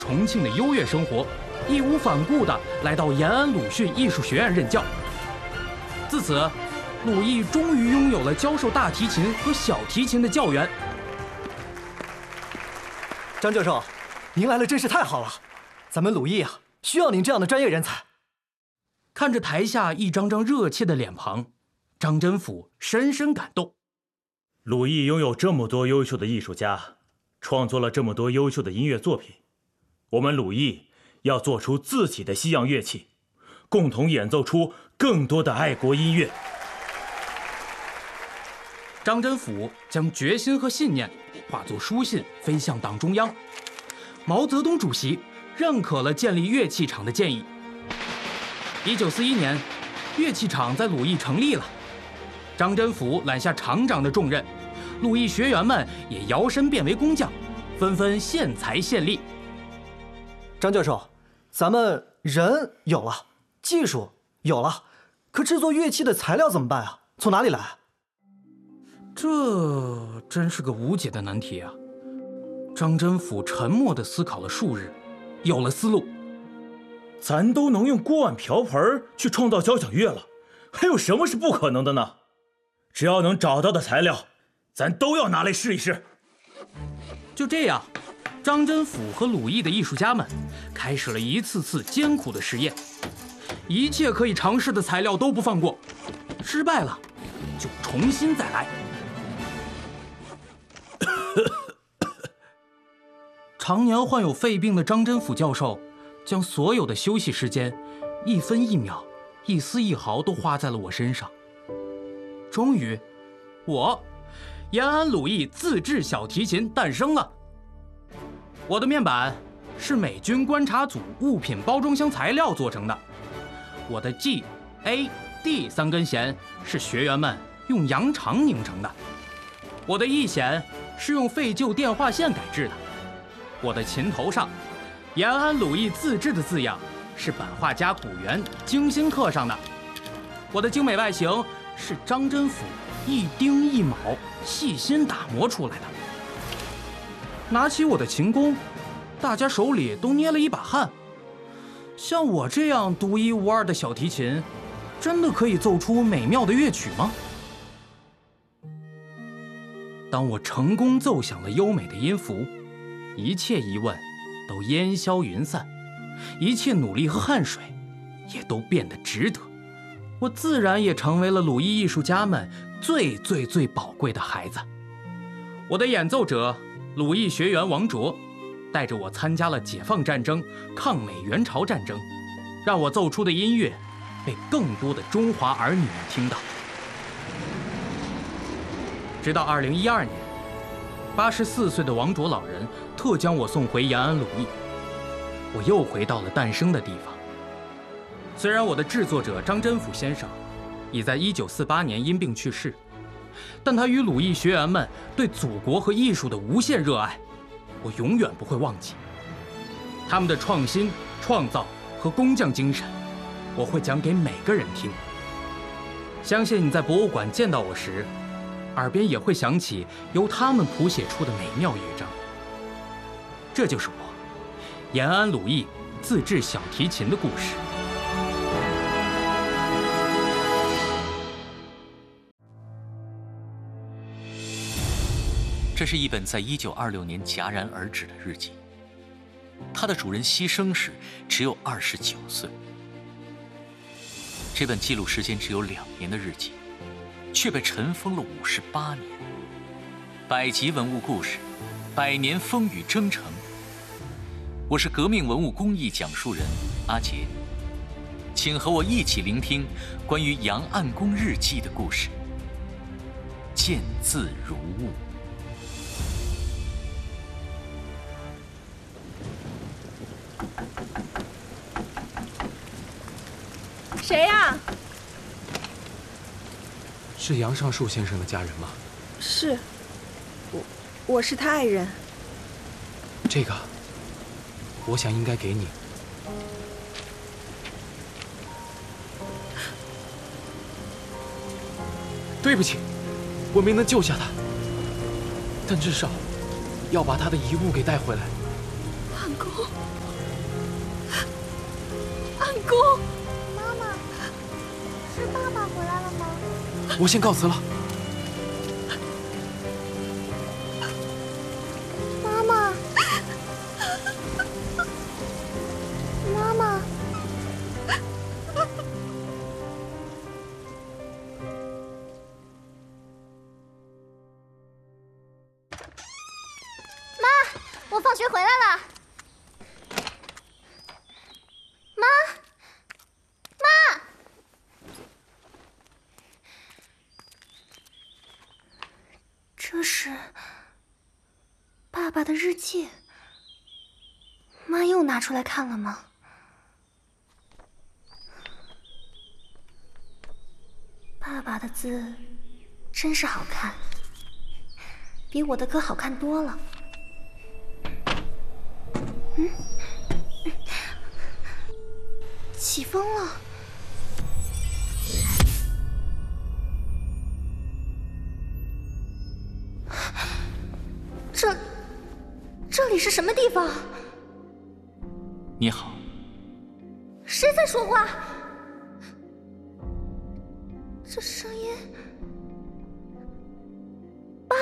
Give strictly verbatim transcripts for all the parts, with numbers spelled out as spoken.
重庆的优越生活，义无反顾地来到延安鲁迅艺术学院任教。自此，鲁艺终于拥有了教授大提琴和小提琴的教员。 张教授，您来了真是太好了，咱们鲁艺啊，需要您这样的专业人才。 看着台下一张张热切的脸庞，张真甫深深感动。 鲁艺拥有这么多优秀的艺术家，创作了这么多优秀的音乐作品，我们鲁艺要做出自己的西洋乐器，共同演奏出更多的爱国音乐。 张真甫将决心和信念化作书信飞向党中央，毛泽东主席认可了建立乐器厂的建议。一九四一年，乐器厂在鲁艺成立了，张真甫揽下厂长的重任，鲁艺学员们也摇身变为工匠，纷纷献才献力。 张教授，咱们人有了，技术有了，可制作乐器的材料怎么办啊？从哪里来？ 这真是个无解的难题啊！张真甫沉默地思考了数日，有了思路。 咱都能用锅碗瓢盆去创造交响乐了，还有什么是不可能的呢？只要能找到的材料，咱都要拿来试一试。 就这样，张真甫和鲁艺的艺术家们开始了一次次艰苦的实验，一切可以尝试的材料都不放过，失败了就重新再来。常年患有肺病的张真甫教授，将所有的休息时间，一分一秒、一丝一毫都花在了我身上。终于，我延安鲁艺自制小提琴诞生了。我的面板是美军观察组物品包装箱材料做成的，我的 G、A、D 三根弦是学员们用羊肠拧成的，我的 E 弦是用废旧电话线改制的，我的琴头上延安鲁艺自制的字样是版画家古元精心刻上的，我的精美外形是张真甫一丁一卯细心打磨出来的。拿起我的琴弓，大家手里都捏了一把汗。像我这样独一无二的小提琴，真的可以奏出美妙的乐曲吗？当我成功奏响了优美的音符，一切疑问都烟消云散，一切努力和汗水也都变得值得。我自然也成为了鲁艺艺术家们最最最宝贵的孩子。我的演奏者鲁艺学员王卓带着我参加了解放战争、抗美援朝战争，让我奏出的音乐被更多的中华儿女们听到。直到二零一二年，八十四岁的王卓老人特将我送回延安鲁艺，我又回到了诞生的地方。虽然我的制作者张真甫先生已在一九四八年因病去世，但他与鲁艺学员们对祖国和艺术的无限热爱，我永远不会忘记。他们的创新、创造和工匠精神，我会讲给每个人听。相信你在博物馆见到我时，耳边也会响起由他们谱写出的美妙乐章。这就是我延安鲁艺自制小提琴的故事。 这是一本在一九二六年戛然而止的日记，它的主人牺牲时只有二十九岁。这本记录时间只有两年的日记，却被尘封了五十八年。百集文物故事，百年风雨征程。我是革命文物工艺讲述人阿杰，请和我一起聆听关于杨暗公日记的故事。见字如晤。 谁呀？ 是杨尚树先生的家人吗？ 是，我我是他爱人。 这个，我想应该给你。对不起，我没能救下他，但至少要把他的遗物给带回来。 暗公， 公， 妈妈，是爸爸回来了吗？ 我先告辞了。 妈妈，妈妈。我放学回来了，妈，妈，这是爸爸的日记，妈又拿出来看了吗？爸爸的字真是好看，比我的歌好看多了。嗯，起风了。这，这里是什么地方？ 你好。 谁在说话？这声音，爸，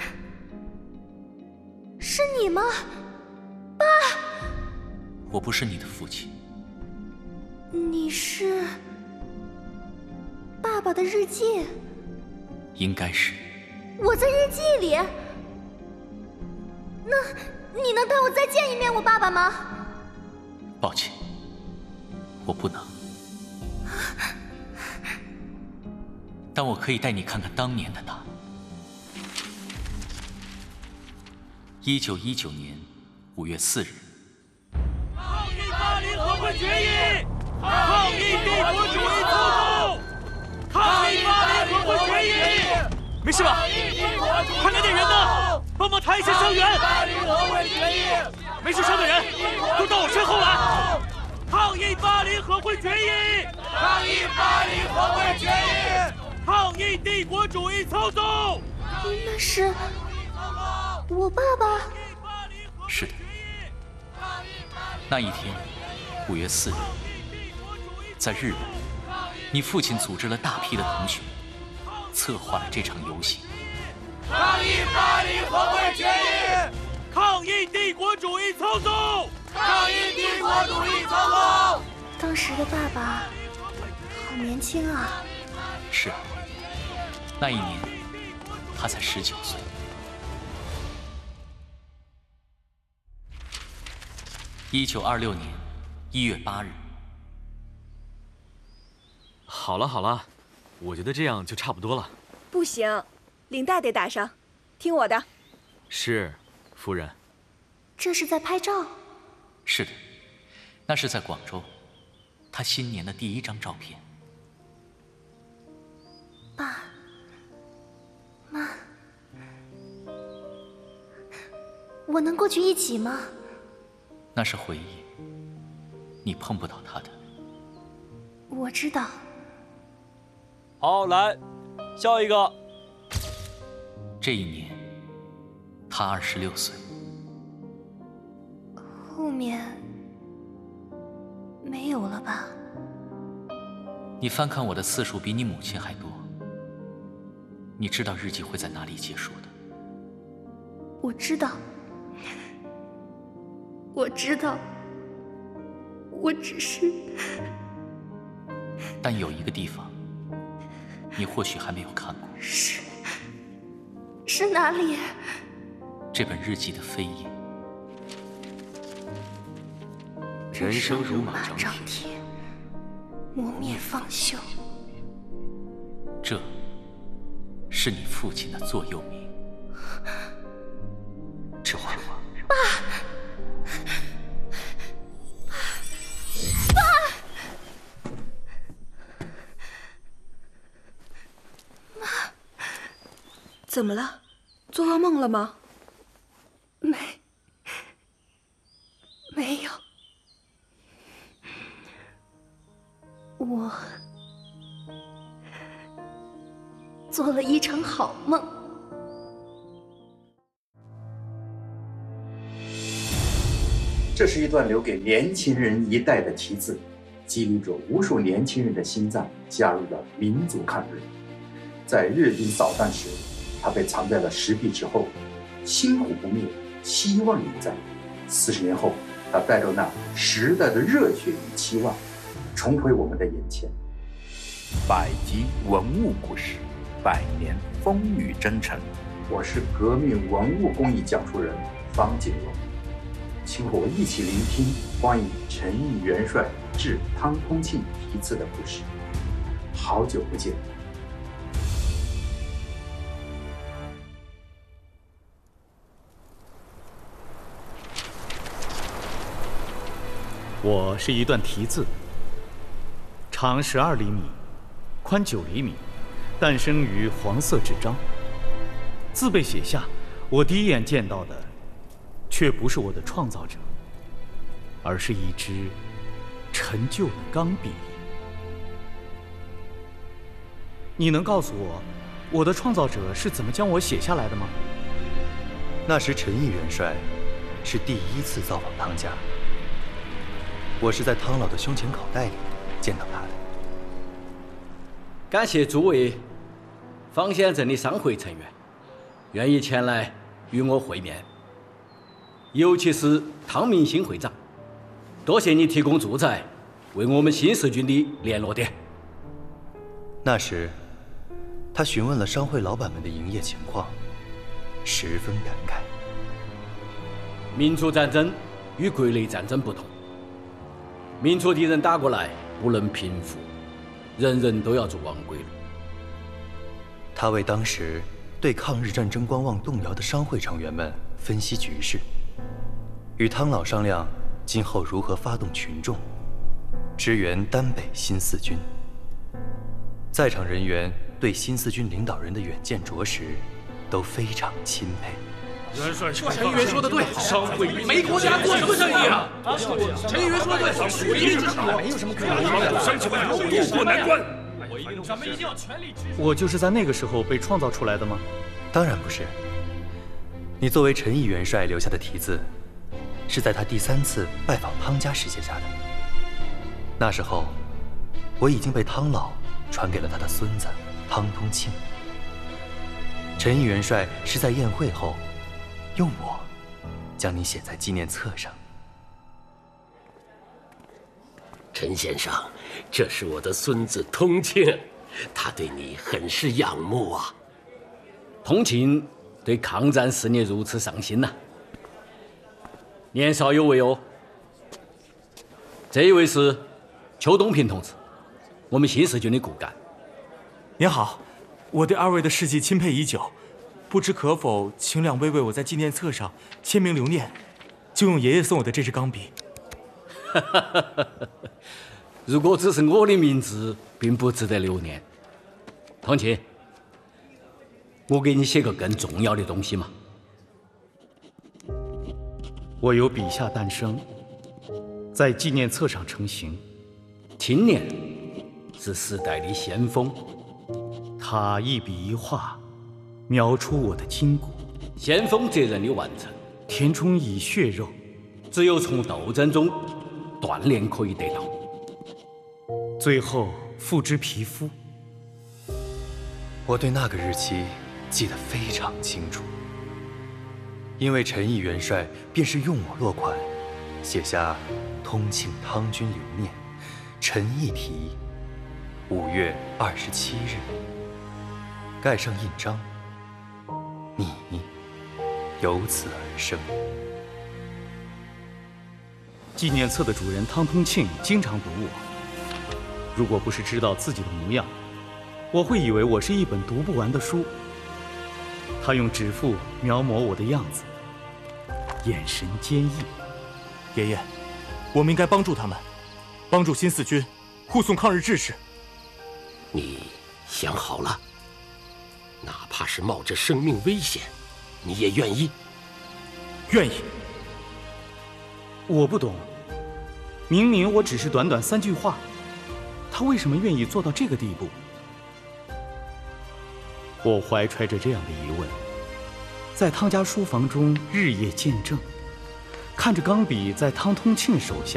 是你吗？爸， 我不是你的父亲。 你是爸爸的日记？ 应该是。 我在日记里？那你能带我再见一面我爸爸吗？ 抱歉，我不能。但我可以带你看看当年的他。一九一九年五月四日。 抗议巴黎和会决议！抗议帝国主义操纵！抗议巴黎和会决议！没事吧？快来点人呐，帮忙抬一些伤员！巴黎和会决议！没受伤的人都到我身后来！抗议巴黎和会决议！抗议巴黎和会决议！抗议帝国主义操纵！ 那是我爸爸。 是的。那一天，五月四日，在日本，你父亲组织了大批的同学，策划了这场游行。 抗议巴黎和会决议！抗议帝国主义操纵！抗议帝国主义操纵！ 当时的爸爸好年轻啊。 是啊，那一年他才十九岁。一九二六年一月八日。 好了好了，我觉得这样就差不多了。 不行，领带得打上，听我的。 是，夫人。 这是在拍照？ 是的，那是在广州，他新年的第一张照片。 爸妈，我能过去一起吗？ 那是回忆，你碰不到他的。 我知道。 好，来，下一个。 这一年，他二十六岁。 后面没有了吧？ 你翻看我的次数比你母亲还多。你知道日记会在哪里结束的？ 我知道。我知道，我只是…… 但有一个地方，你或许还没有看过。 是……是哪里？ 这本日记的扉页。 人生如马张铁，磨灭方休。 这是你父亲的座右铭。这话， 爸。 怎么了？做噩梦了吗？ 没，没有。我做了一场好梦。 这是一段留给年轻人一代的题字， 激励着无数年轻人的心脏，加入了民族抗日。在日军扫荡时，他被藏在了石壁之后，星火不灭，希望永在。四十年后，他带着那时代的热血与期望，重回我们的眼前。 百集文物故事，百年风雨征程。 我是革命文物工艺讲述人方锦荣，请和我一起聆听关于陈毅元帅致汤通庆题词的故事。好久不见。 我是一段题字，长十二厘米，宽九厘米，诞生于黄色纸张。字被写下，我第一眼见到的，却不是我的创造者，而是一支陈旧的钢笔。你能告诉我，我的创造者是怎么将我写下来的吗？ 那时陈毅元帅是第一次造访汤家，我是在汤老的胸前口袋里见到他的。 感谢诸位方县镇的商会成员愿意前来与我会面，尤其是汤明新会长，多谢你提供住宅，为我们新四军的联络点。 那时，他询问了商会老板们的营业情况，十分感慨。 民族战争与国内战争不同，民族敌人打过来不能平复，人人都要走亡归路。 他为当时对抗日战争观望动摇的商会成员们分析局势，与汤老商量今后如何发动群众，支援丹北新四军。在场人员对新四军领导人的远见卓识都非常钦佩。 元帅，陈议员说的对，商会没国家做什么生意啊？陈议员说的对，属一之长，没有什么可以商起来，渡过难关。咱们一定要全力支持。 我就是在那个时候被创造出来的吗？ 当然不是。你作为陈毅元帅留下的题字，是在他第三次拜访汤家时写下的。那时候，我已经被汤老传给了他的孙子汤通庆。陈毅元帅是在宴会后，用我将你写在纪念册上。 陈先生，这是我的孙子通庆，他对你很是仰慕啊。 通庆对抗战事业如此上心呐、啊，年少有为哦。这一位是邱东平同志，我们新四军的骨干。 您好，我对二位的事迹钦佩已久，不知可否请两位为我在纪念册上签名留念，就用爷爷送我的这支钢笔。 如果只是我的名字，并不值得留念。通庆，我给你写个更重要的东西嘛。 我由笔下诞生，在纪念册上成型。 青年是时代的先锋， 他一笔一画，描出我的筋骨。 先锋责任的完成， 填充以血肉， 只有从斗争中锻炼可以得到， 最后付之皮肤。 我对那个日期记得非常清楚，因为陈毅元帅便是用我落款，写下“通庆汤军留念，陈毅题，五月二十七日”，盖上印章，你由此而生。 纪念册的主人汤通庆经常读我，如果不是知道自己的模样，我会以为我是一本读不完的书。他用指腹描摹我的样子，眼神坚毅。 爷爷，我们应该帮助他们，帮助新四军，护送抗日志士。 你想好了？哪怕是冒着生命危险，你也愿意？ 愿意。 我不懂，明明我只是短短三句话，他为什么愿意做到这个地步？我怀揣着这样的疑问，在汤家书房中日夜见证，看着钢笔在汤通庆手下